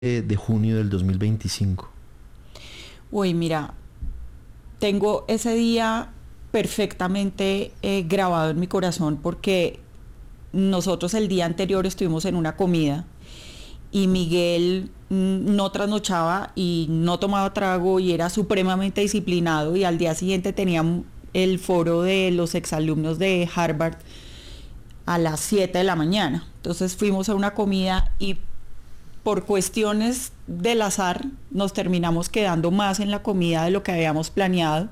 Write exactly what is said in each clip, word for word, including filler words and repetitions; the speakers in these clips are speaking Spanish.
de, de junio del dos mil veinticinco? Uy, mira, tengo ese día perfectamente eh, grabado en mi corazón porque nosotros el día anterior estuvimos en una comida y Miguel mm, no trasnochaba y no tomaba trago y era supremamente disciplinado, y al día siguiente tenía el foro de los exalumnos de Harvard a las siete de la mañana. Entonces fuimos a una comida y por cuestiones del azar nos terminamos quedando más en la comida de lo que habíamos planeado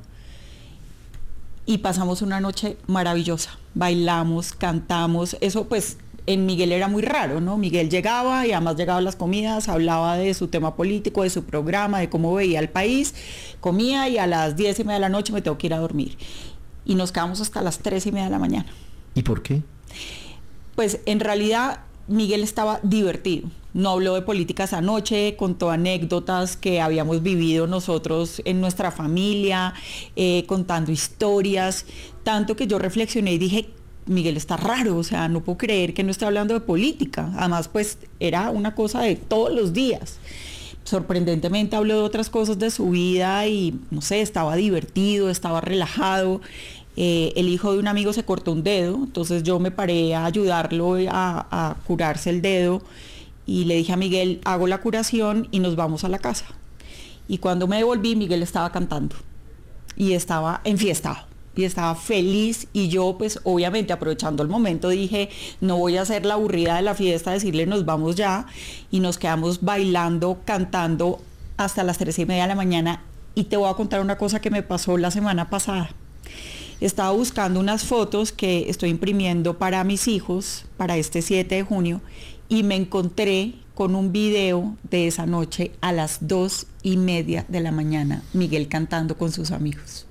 y pasamos una noche maravillosa. Bailamos, cantamos, eso pues en Miguel era muy raro, ¿no? Miguel llegaba y además llegaba a las comidas, hablaba de su tema político, de su programa, de cómo veía el país, comía y a las diez y media de la noche me tengo que ir a dormir. Y nos quedamos hasta las tres y media de la mañana. ¿Y por qué? Pues en realidad Miguel estaba divertido. No habló de políticas anoche, contó anécdotas que habíamos vivido nosotros en nuestra familia, eh, contando historias, tanto que yo reflexioné y dije, Miguel está raro, o sea, no puedo creer que no esté hablando de política. Además, pues era una cosa de todos los días. Sorprendentemente habló de otras cosas de su vida y, no sé, estaba divertido, estaba relajado. Eh, el hijo de un amigo se cortó un dedo, entonces yo me paré a ayudarlo a, a curarse el dedo y le dije a Miguel, hago la curación y nos vamos a la casa. Y cuando me devolví, Miguel estaba cantando y estaba enfiestado y estaba feliz, y yo pues obviamente aprovechando el momento dije, no voy a ser la aburrida de la fiesta, decirle nos vamos ya, y nos quedamos bailando, cantando hasta las tres y media de la mañana. Y te voy a contar una cosa que me pasó la semana pasada. Estaba buscando unas fotos que estoy imprimiendo para mis hijos para este siete de junio y me encontré con un video de esa noche a las dos y media de la mañana, Miguel cantando con sus amigos.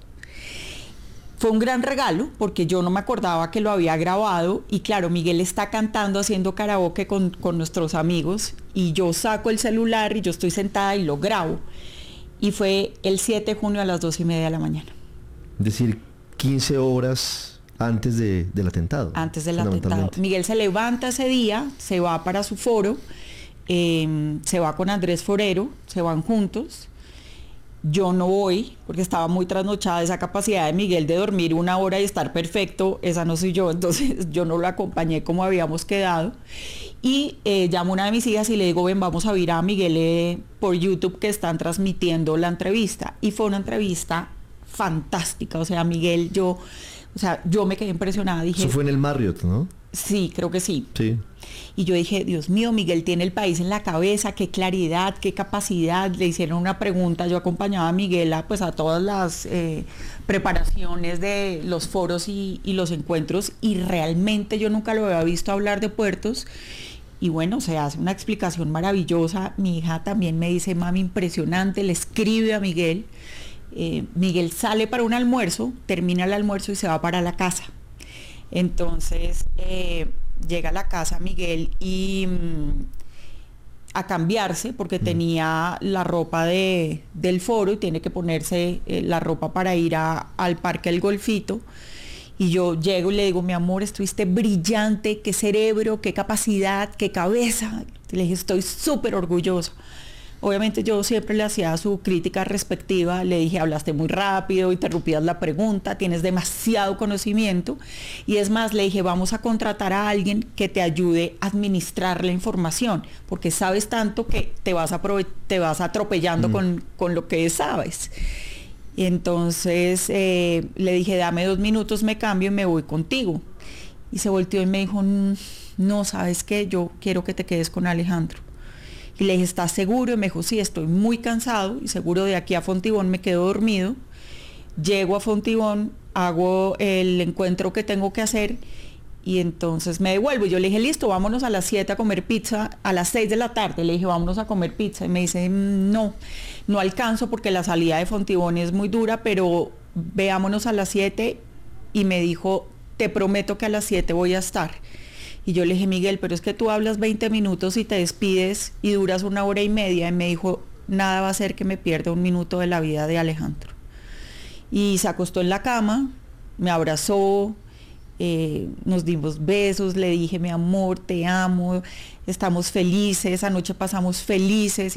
Fue un gran regalo porque yo no me acordaba que lo había grabado, y claro, Miguel está cantando, haciendo karaoke con, con nuestros amigos, y yo saco el celular y yo estoy sentada y lo grabo. Y fue el siete de junio a las dos y media de la mañana. Es decir, quince horas antes de, del atentado. Antes del atentado. Miguel se levanta ese día, se va para su foro, eh, se va con Andrés Forero, se van juntos. Yo no voy porque estaba muy trasnochada. Esa capacidad de Miguel de dormir una hora y estar perfecto, esa no soy yo, entonces yo no lo acompañé como habíamos quedado. Y eh, llamo a una de mis hijas y le digo, ven, vamos a ver a Miguel eh, por YouTube, que están transmitiendo la entrevista. Y fue una entrevista fantástica, o sea, Miguel, yo, o sea, yo me quedé impresionada, dije... Eso fue en el Marriott, ¿no? Sí, creo que sí. Sí. Y yo dije, Dios mío, Miguel tiene el país en la cabeza, qué claridad, qué capacidad. Le hicieron una pregunta, yo acompañaba a Miguel a, pues, a todas las eh, preparaciones de los foros y, y los encuentros, y realmente yo nunca lo había visto hablar de puertos. Y bueno, se hace una explicación maravillosa. Mi hija también me dice, mami, impresionante, le escribe a Miguel. Eh, Miguel sale para un almuerzo, termina el almuerzo y se va para la casa. Entonces eh, llega a la casa Miguel y mmm, a cambiarse porque mm. tenía la ropa de, del foro y tiene que ponerse eh, la ropa para ir a, al Parque El Golfito. Y yo llego y le digo, mi amor, estuviste brillante, qué cerebro, qué capacidad, qué cabeza. Le dije, estoy súper orgullosa. Obviamente yo siempre le hacía su crítica respectiva, le dije, hablaste muy rápido, interrumpías la pregunta, tienes demasiado conocimiento, y es más, le dije, vamos a contratar a alguien que te ayude a administrar la información, porque sabes tanto que te vas, a te vas atropellando mm. con, con lo que sabes. Y entonces eh, le dije, dame dos minutos, me cambio y me voy contigo. Y se volteó y me dijo, no, ¿sabes qué? Yo quiero que te quedes con Alejandro. Y le dije, ¿estás seguro? Y me dijo, sí, estoy muy cansado y seguro de aquí a Fontibón me quedo dormido. Llego a Fontibón, hago el encuentro que tengo que hacer y entonces me devuelvo. Y yo le dije, listo, vámonos a las siete a comer pizza. A las seis de la tarde le dije, vámonos a comer pizza. Y me dice, no, no alcanzo porque la salida de Fontibón es muy dura, pero veámonos a las siete. Y me dijo, te prometo que a las siete voy a estar. Y yo le dije, Miguel, pero es que tú hablas veinte minutos y te despides y duras una hora y media. Y me dijo, nada va a hacer que me pierda un minuto de la vida de Alejandro. Y se acostó en la cama, me abrazó, eh, nos dimos besos, le dije, mi amor, te amo, estamos felices, anoche pasamos felices